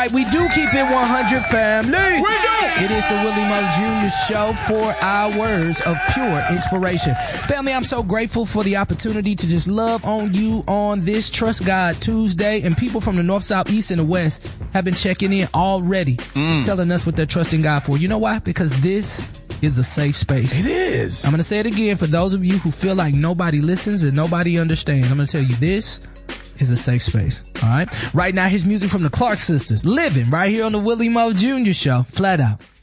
right, we do keep it 100, family. We do. It is the Willie Mo Jr. Show, 4 hours of pure inspiration. Family, I'm so grateful for the opportunity to just love on you on this Trust God Tuesday. And people from the north, south, east, and the west have been checking in already, telling us what they're trusting God for. You know why? Because this is a safe space. It is. I'm going to say it again for those of you who feel like nobody listens and nobody understands. I'm going to tell you, this is a safe space. All right. Right now, here's music from the Clark Sisters, Living, right here on the Willie Mo Jr. Show. Flat out.